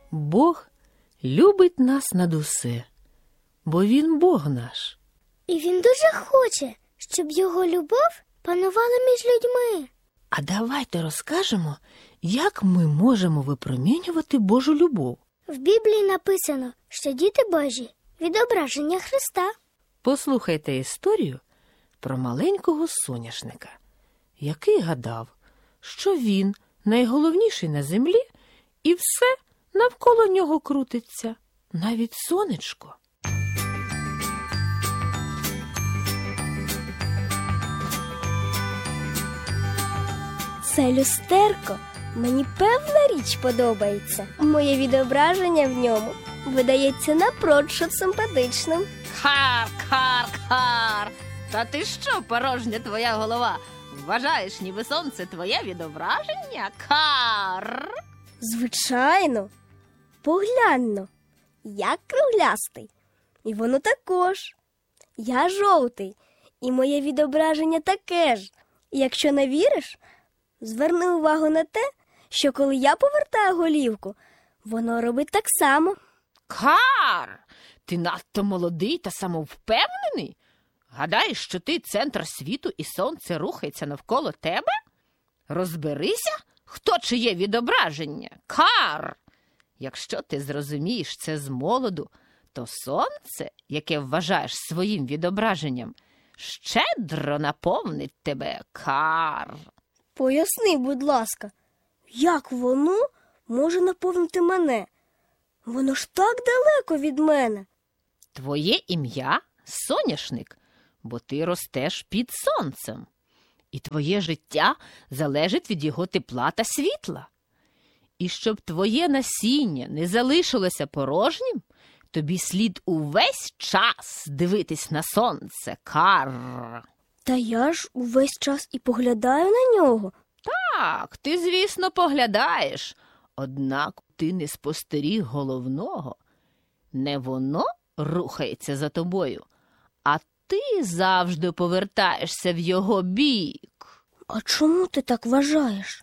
Бог любить нас над усе, бо Він Бог наш. І Він дуже хоче, щоб Його любов панувала між людьми. А давайте розкажемо, як ми можемо випромінювати Божу любов. В Біблії написано, що діти Божі – відображення Христа. Послухайте історію про маленького соняшника, який гадав, що він найголовніший на землі і все навколо нього крутиться, навіть сонечко. Це люстерко. Мені певна річ подобається. Моє відображення в ньому видається напрочуд симпатичним. Кар! Та ти що, порожня твоя голова? Вважаєш, ніби сонце твоє відображення? Кар! Звичайно. Погляньно. Я круглястий. І воно також. Я жовтий. І моє відображення таке ж. І якщо не віриш, зверни увагу на те, що коли я повертаю голівку, воно робить так само. Кар! Ти надто молодий та самовпевнений? Гадаєш, що ти центр світу і сонце рухається навколо тебе? Розберися, хто чиє відображення. Кар! Якщо ти зрозумієш це з молоду, то сонце, яке вважаєш своїм відображенням, щедро наповнить тебе. Кар! Поясни, будь ласка, як воно може наповнити мене? Воно ж так далеко від мене. Твоє ім'я – соняшник, бо ти ростеш під сонцем. І твоє життя залежить від його тепла та світла. І щоб твоє насіння не залишилося порожнім, тобі слід увесь час дивитись на сонце. Кар! Та я ж увесь час і поглядаю на нього. Так, ти, звісно, поглядаєш, однак ти не спостеріг головного. Не воно рухається за тобою, а ти завжди повертаєшся в його бік. А чому ти так вважаєш?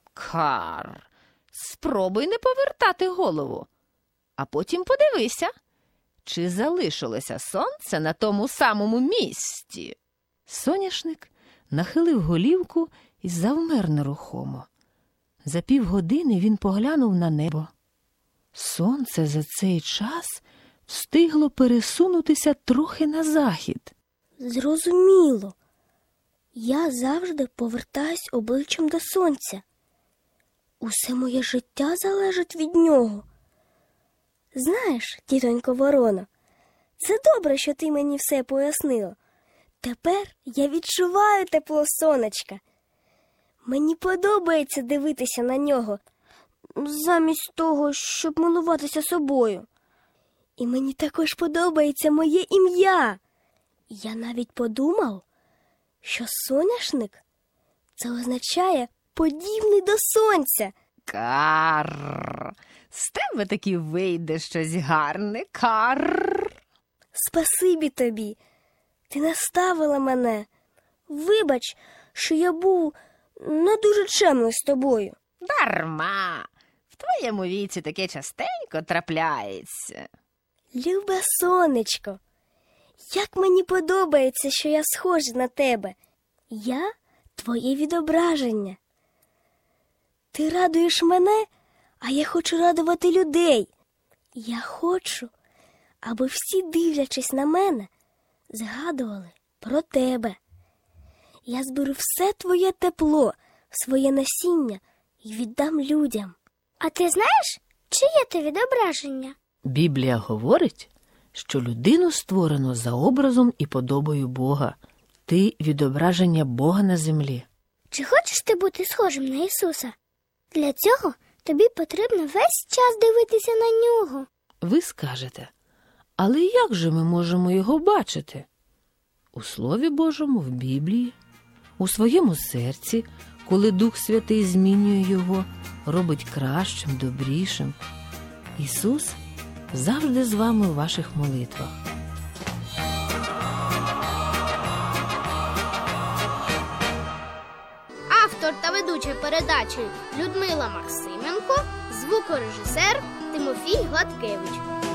Кар, спробуй не повертати голову, а потім подивися, чи залишилося сонце на тому самому місці. Соняшник нахилив голівку і завмер нерухомо. За півгодини він поглянув на небо. Сонце за цей час встигло пересунутися трохи на захід. Зрозуміло. Я завжди повертаюсь обличчям до сонця. Усе моє життя залежить від нього. Знаєш, тітонько Ворона, це добре, що ти мені все пояснила. Тепер я відчуваю тепло сонечка. Мені подобається дивитися на нього, замість того, щоб милуватися собою. І мені також подобається моє ім'я. Я навіть подумав, що соняшник – це означає подібний до сонця. Кар, з тебе таки вийде щось гарне. Кар. Спасибі тобі. Ти наставила мене. Вибач, що я був не дуже чемний з тобою. Дарма. В твоєму віці таке частенько трапляється. Любе сонечко, як мені подобається, що я схожа на тебе. Я твоє відображення. Ти радуєш мене, а я хочу радувати людей. Я хочу, аби всі, дивлячись на мене, згадували про тебе. Я зберу все твоє тепло, своє насіння і віддам людям. А ти знаєш, чиє ти відображення? Біблія говорить, що людину створено за образом і подобою Бога. Ти – відображення Бога на землі. Чи хочеш ти бути схожим на Ісуса? Для цього тобі потрібно весь час дивитися на нього. Ви скажете, але як же ми можемо його бачити? У Слові Божому, в Біблії, у своєму серці, коли Дух Святий змінює його, робить кращим, добрішим. Ісус завжди з вами у ваших молитвах. Автор та ведуча передачі Людмила Максименко, звукорежисер Тимофій Гладкевич.